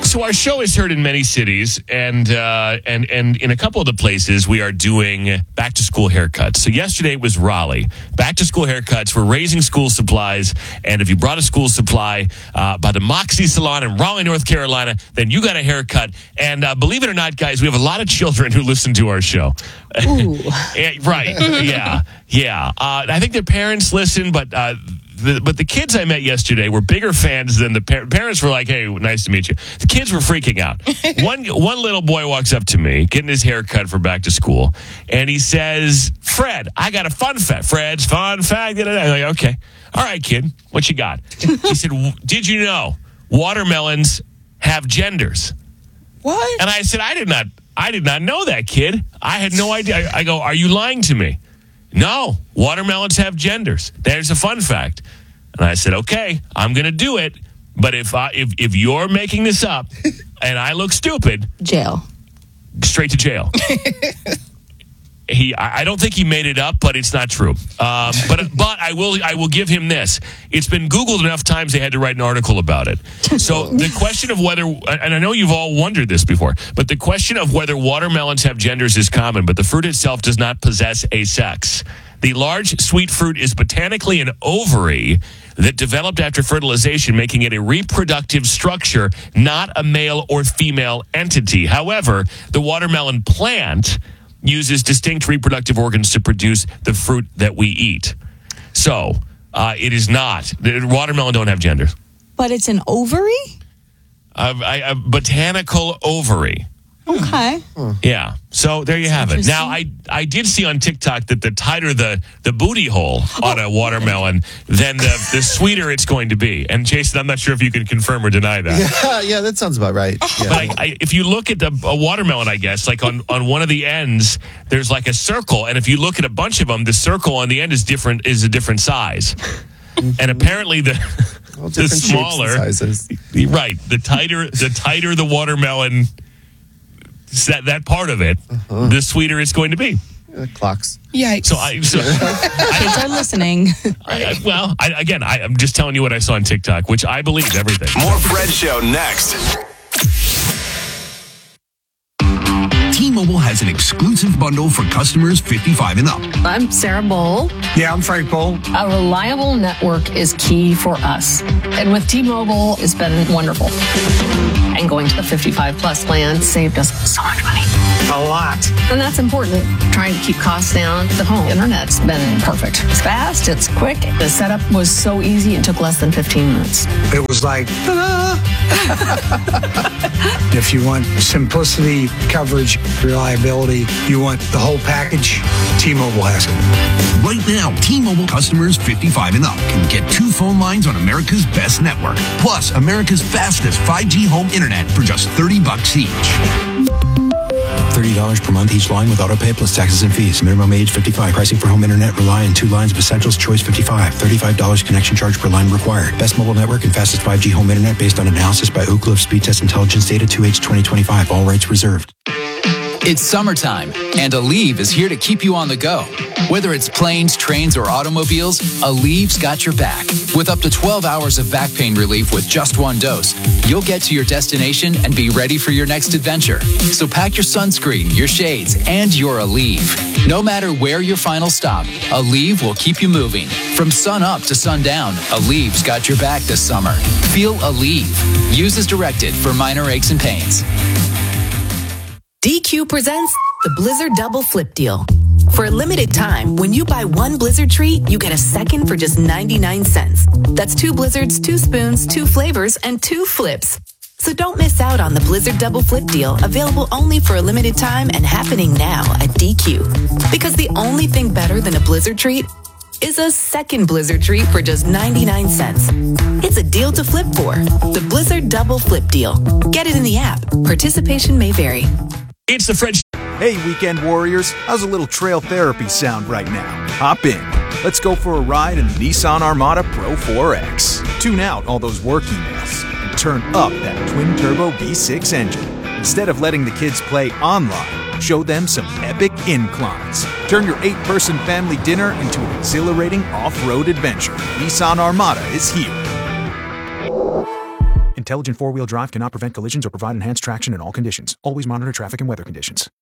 So our show is heard in many cities, and in a couple of the places we are doing back to school haircuts. So yesterday was Raleigh. Back to school haircuts. We're raising school supplies, and if you brought a school supply by the Moxie Salon in Raleigh, North Carolina, then you got a haircut. And believe it or not, guys, we have a lot of children who listen to our show. Ooh. Right? Yeah. I think their parents listen, but the kids I met yesterday were bigger fans than the parents. Were like, "Hey, nice to meet you." The kids were freaking out. One little boy walks up to me, getting his hair cut for back to school, and he says, "Fred, I got a fun fact." Fred's fun fact. I'm like, "Okay, all right, kid, what you got?" He said, "Did you know watermelons have genders?" What? And I said, I did not know that, kid. I had no idea. I go, "Are you lying to me?" "No, watermelons have genders. There's a fun fact." And I said, "Okay, I'm going to do it. But if you're making this up and I look stupid, Jail. Straight to jail." I don't think he made it up, but it's not true. But I will give him this. It's been Googled enough times they had to write an article about it. So the question of whether, and I know you've all wondered this before, but the question of whether watermelons have genders is common, but the fruit itself does not possess a sex. The large sweet fruit is botanically an ovary that developed after fertilization, making it a reproductive structure, not a male or female entity. However, the watermelon plant uses distinct reproductive organs to produce the fruit that we eat. So, it is not. The watermelon don't have genders. But it's an ovary? A botanical ovary. Okay. Yeah. So there you have it. Now, I did see on TikTok that the tighter the booty hole on a watermelon, then the sweeter it's going to be. And Jason, I'm not sure if you can confirm or deny that. Yeah, that sounds about right. Yeah. But if you look at a watermelon, I guess, like on one of the ends, there's like a circle. And if you look at a bunch of them, the circle on the end is a different size. And apparently the smaller, sizes. Right, the tighter the watermelon, that part of it, the sweeter it's going to be. Clocks. Yikes. So kids are listening. I'm just telling you what I saw on TikTok, which I believe everything. More Fred Show next. T-Mobile has an exclusive bundle for customers 55 and up. I'm Sarah Bowl. Yeah, I'm Frank Bowl. A reliable network is key for us. And with T-Mobile, it's been wonderful. And going to the 55 plus plan saved us so much money. A lot. And that's important. Trying to keep costs down. The home internet's been perfect. It's fast, it's quick. The setup was so easy, it took less than 15 minutes. It was like, ta-da! If you want simplicity, coverage, reliability, you want the whole package, T-Mobile has it. Right now, T-Mobile customers 55 and up can get 2 phone lines on America's best network, plus America's fastest 5G home internet for just $30 each. $30 per month each line with auto pay plus taxes and fees. Minimum age 55. Pricing for home internet rely on 2 lines of Essentials Choice 55. $35 connection charge per line required. Best mobile network and fastest 5G home internet based on analysis by Ookla of Speed Test Intelligence data 2H 2025. All rights reserved. It's summertime, and Aleve is here to keep you on the go. Whether it's planes, trains, or automobiles, Aleve's got your back. With up to 12 hours of back pain relief with just 1 dose, you'll get to your destination and be ready for your next adventure. So pack your sunscreen, your shades, and your Aleve. No matter where your final stop, Aleve will keep you moving. From sun up to sundown, Aleve's got your back this summer. Feel Aleve. Use as directed for minor aches and pains. DQ presents the Blizzard Double Flip Deal. For a limited time, when you buy 1 Blizzard treat, you get a second for just 99 cents. That's 2 Blizzards, 2 spoons, 2 flavors, and 2 flips. So don't miss out on the Blizzard Double Flip Deal, available only for a limited time and happening now at DQ. Because the only thing better than a Blizzard treat is a second Blizzard treat for just 99 cents. It's a deal to flip for. The Blizzard Double Flip Deal. Get it in the app. Participation may vary. It's the Fred. Hey, weekend warriors. How's a little trail therapy sound right now? Hop in. Let's go for a ride in the Nissan Armada Pro 4X. Tune out all those work emails and turn up that twin-turbo V6 engine. Instead of letting the kids play online, show them some epic inclines. Turn your 8-person family dinner into an exhilarating off-road adventure. Nissan Armada is here. Intelligent four-wheel drive cannot prevent collisions or provide enhanced traction in all conditions. Always monitor traffic and weather conditions.